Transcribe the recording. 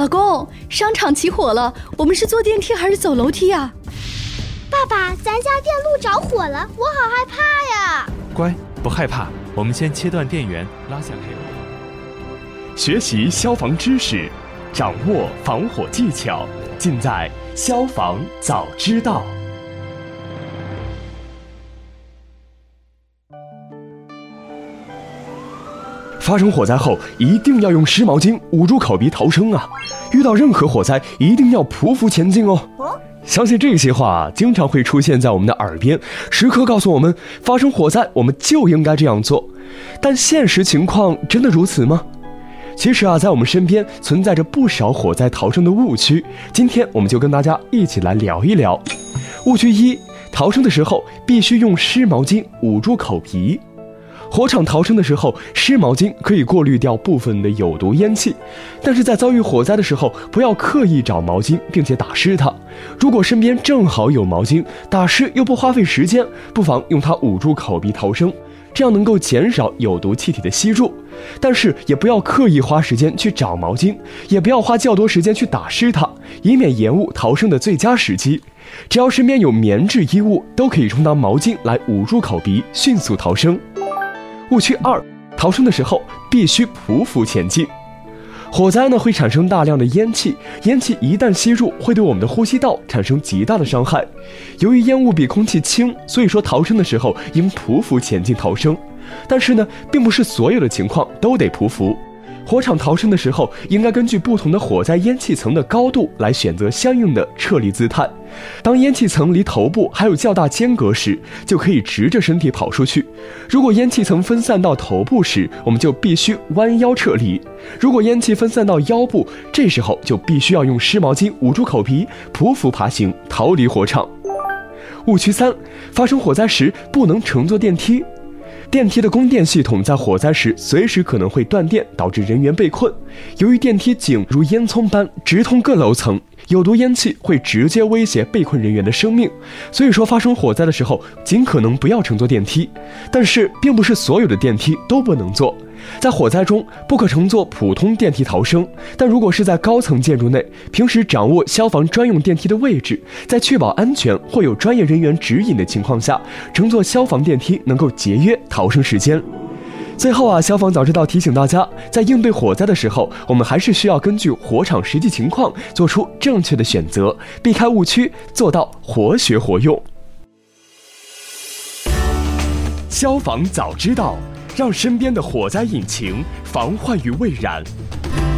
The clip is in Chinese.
老公，商场起火了，我们是坐电梯还是走楼梯啊？ 爸爸，咱家电路着火了，我好害怕呀！ 乖，不害怕，我们先切断电源，拉下黑楼。 学习消防知识，掌握防火技巧，尽在消防早知道。发生火灾后，一定要用湿毛巾捂住口鼻逃生啊！遇到任何火灾，一定要匍匐前进哦。相信这些话经常会出现在我们的耳边，时刻告诉我们，发生火灾我们就应该这样做。但现实情况真的如此吗？其实在我们身边存在着不少火灾逃生的误区，今天我们就跟大家一起来聊一聊。误区1，逃生的时候必须用湿毛巾捂住口鼻。火场逃生的时候，湿毛巾可以过滤掉部分的有毒烟气，但是在遭遇火灾的时候，不要刻意找毛巾并且打湿它。如果身边正好有毛巾，打湿又不花费时间，不妨用它捂住口鼻逃生，这样能够减少有毒气体的吸入。但是也不要刻意花时间去找毛巾，也不要花较多时间去打湿它，以免延误逃生的最佳时机。只要身边有棉质衣物，都可以充当毛巾来捂住口鼻，迅速逃生。误区2，逃生的时候必须匍匐前进。火灾会产生大量的烟气，烟气一旦吸入，会对我们的呼吸道产生极大的伤害。由于烟雾比空气轻，所以说逃生的时候应匍匐前进逃生。但是并不是所有的情况都得匍匐。火场逃生的时候，应该根据不同的火灾烟气层的高度来选择相应的撤离姿态。当烟气层离头部还有较大间隔时，就可以直着身体跑出去。如果烟气层分散到头部时，我们就必须弯腰撤离。如果烟气分散到腰部，这时候就必须要用湿毛巾捂住口鼻，匍匐爬行，逃离火场。误区3，发生火灾时不能乘坐电梯。电梯的供电系统在火灾时随时可能会断电，导致人员被困。由于电梯井如烟囱般直通各楼层，有毒烟气会直接威胁被困人员的生命，所以说发生火灾的时候尽可能不要乘坐电梯。但是并不是所有的电梯都不能坐，在火灾中不可乘坐普通电梯逃生，但如果是在高层建筑内，平时掌握消防专用电梯的位置，在确保安全或有专业人员指引的情况下，乘坐消防电梯能够节约逃生时间。最后消防早知道提醒大家，在应对火灾的时候，我们还是需要根据火场实际情况做出正确的选择，避开误区，做到活学活用。消防早知道，让身边的火灾引擎防患于未然。